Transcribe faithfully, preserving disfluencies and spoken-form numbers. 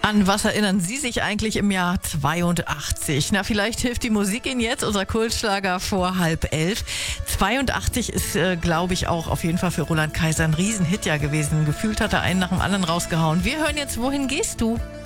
An was erinnern Sie sich eigentlich im Jahr zweiundachtzig? Na, vielleicht hilft die Musik Ihnen jetzt, unser Kultschlager vor halb elf. zweiundachtzig ist, äh, glaube ich, auch auf jeden Fall für Roland Kaiser ein Riesenhit ja gewesen. Gefühlt hat er einen nach dem anderen rausgehauen. Wir hören jetzt Wohin gehst du?